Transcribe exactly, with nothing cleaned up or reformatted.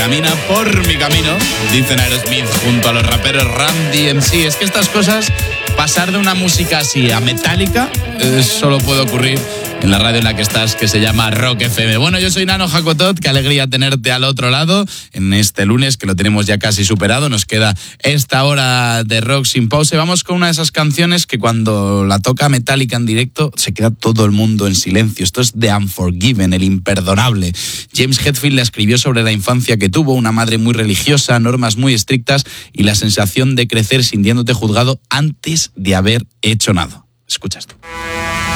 Camina por mi camino, dicen Aerosmith junto a los raperos Run D M C. Es que estas cosas, pasar de una música así a metálica, eh, solo puede ocurrir en la radio en la que estás, que se llama Rock F M. Bueno, yo soy Nano Jacotot, qué alegría tenerte al otro lado en este lunes, que lo tenemos ya casi superado. Nos queda esta hora de rock sin pause. Vamos con una de esas canciones que cuando la toca Metallica en directo se queda todo el mundo en silencio. Esto es The Unforgiven, el imperdonable. James Hetfield la escribió sobre la infancia que tuvo, una madre muy religiosa, normas muy estrictas y la sensación de crecer sintiéndote juzgado antes de haber hecho nada. Escucha esto.